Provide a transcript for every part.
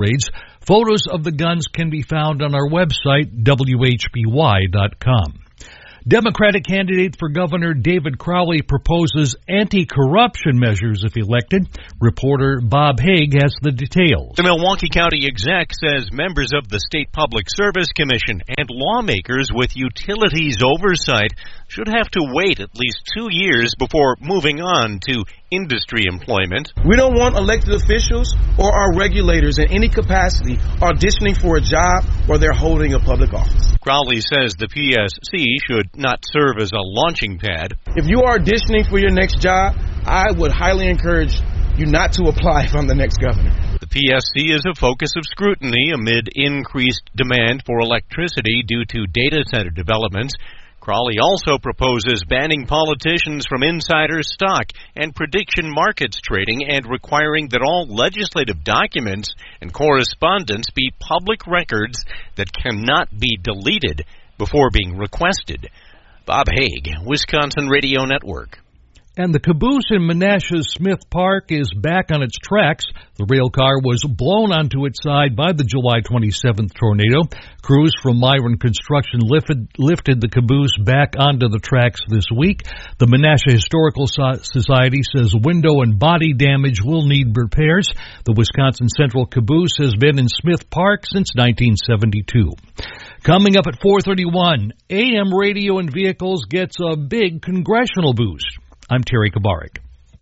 trades. Photos of the guns can be found on our website, WHBY.com. Democratic candidate for governor David Crowley proposes anti-corruption measures if elected. Reporter Bob Haig has the details. The Milwaukee County exec says members of the State Public Service Commission and lawmakers with utilities oversight should have to wait at least 2 years before moving on to industry employment. We don't want elected officials or our regulators in any capacity auditioning for a job where they're holding a public office. Crowley says the PSC should not serve as a launching pad. If you are auditioning for your next job, I would highly encourage you not to apply if I'm the next governor. The PSC is a focus of scrutiny amid increased demand for electricity due to data center developments. Crowley also proposes banning politicians from insider stock and prediction markets trading and requiring that all legislative documents and correspondence be public records that cannot be deleted before being requested. Bob Haig, Wisconsin Radio Network. And the caboose in Menasha's Smith Park is back on its tracks. The rail car was blown onto its side by the July 27th tornado. Crews from Myron Construction lifted the caboose back onto the tracks this week. The Menasha Historical Society says window and body damage will need repairs. The Wisconsin Central Caboose has been in Smith Park since 1972. Coming up at 4:31, AM radio and vehicles gets a big congressional boost. I'm Terry Kabarik.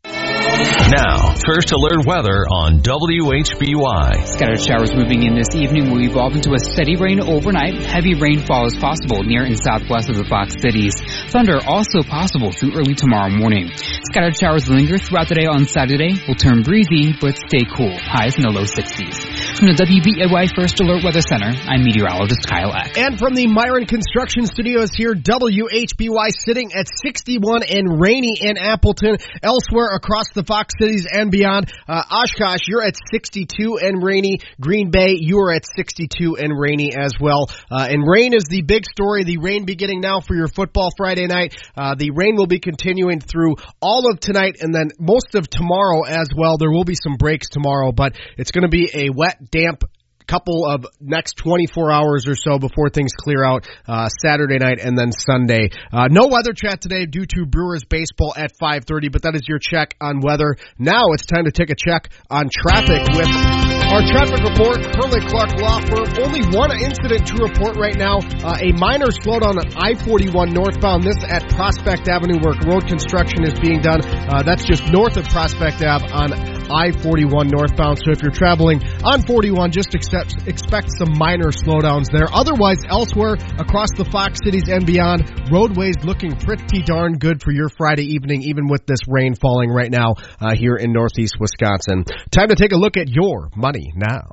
Now, first alert weather on WHBY. Scattered showers moving in this evening will evolve into a steady rain overnight. Heavy rainfall is possible near and southwest of the Fox Cities. Thunder also possible through early tomorrow morning. Scattered showers linger throughout the day on Saturday. Will turn breezy, but stay cool. Highs in the low 60s. From the WBAY First Alert Weather Center, I'm meteorologist Kyle Eck. And from the Myron Construction Studios here, WHBY sitting at 61 and rainy in Appleton. Elsewhere across the Fox Cities and beyond, Oshkosh, you're at 62 and rainy. Green Bay, you're at 62 and rainy as well. And rain is the big story. The rain beginning now for your football Friday night. The rain will be continuing through all of tonight and then most of tomorrow as well. There will be some breaks tomorrow, but it's going to be a wet, damp couple of next 24 hours or so before things clear out Saturday night and then Sunday. No weather chat today due to Brewers baseball at 5:30, but that is your check on weather. Now it's time to take a check on traffic with our traffic report. Hurley Clark Law Firm. Only one incident to report right now. A minor slowdown on I-41 northbound. This at Prospect Avenue where road construction is being done. That's just north of Prospect Ave on I-41 northbound. So if you're traveling on 41, just expect some minor slowdowns there. Otherwise, elsewhere across the Fox Cities and beyond, roadways looking pretty darn good for your Friday evening, even with this rain falling right now here in northeast Wisconsin. Time to take a look at your money now.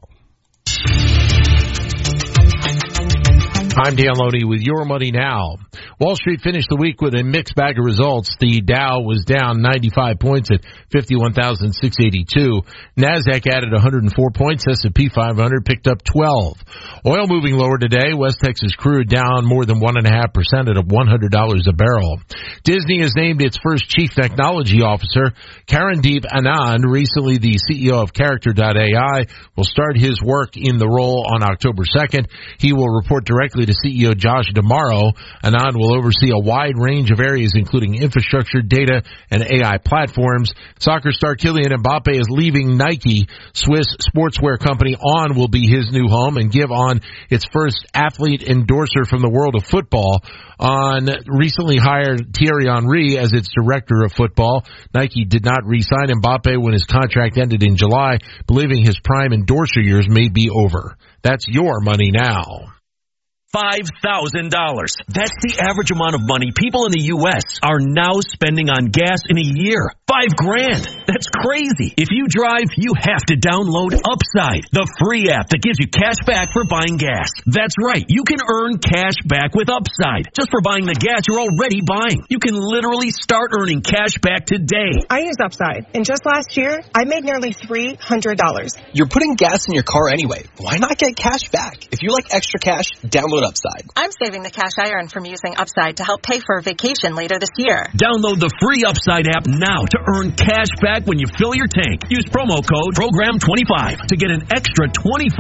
I'm Dan Loney with Your Money Now. Wall Street finished the week with a mixed bag of results. The Dow was down 95 points at 51,682. NASDAQ added 104 points. S&P 500 picked up 12. Oil moving lower today. West Texas crude down more than 1.5% at $100 a barrel. Disney has named its first chief technology officer. Karandeep Anand, recently the CEO of Character.ai, will start his work in the role on October 2nd. He will report directly to CEO Josh D'Amaro. Anand will oversee a wide range of areas, including infrastructure, data, and AI platforms. Soccer star Kylian Mbappe is leaving Nike. Swiss sportswear company On will be his new home, and give On its first athlete endorser from the world of football. On recently hired Thierry Henry as its director of football. Nike did not re-sign Mbappe when his contract ended in July, believing his prime endorser years may be over. That's Your Money Now. $5,000. That's the average amount of money people in the U.S. are now spending on gas in a year. $5,000. That's crazy. If you drive, you have to download Upside, the free app that gives you cash back for buying gas. That's right. You can earn cash back with Upside just for buying the gas you're already buying. You can literally start earning cash back today. I use Upside, and just last year, I made nearly $300. You're putting gas in your car anyway. Why not get cash back? If you like extra cash, download Upside. I'm saving the cash I earn from using Upside to help pay for a vacation later this year. Download the free Upside app now to earn cash back when you fill your tank. Use promo code PROGRAM25 to get an extra $25